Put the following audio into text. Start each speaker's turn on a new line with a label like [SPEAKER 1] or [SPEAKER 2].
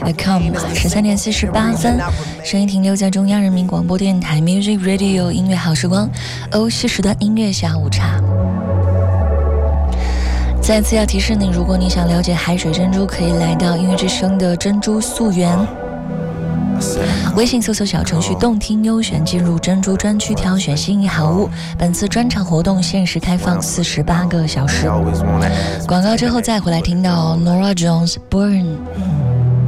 [SPEAKER 1] 13:48，声音停留在中央人民广播电台 Music Radio 音乐好时光，欧系时段音乐下午茶。再次要提示您，如果你想了解海水珍珠，可以来到音乐之声的珍珠溯源，微信搜索小程序动听优选，进入珍珠专区挑选心仪好物。本次专场活动限时开放48个小时。广告之后再回来听到 Norah Jones Burn。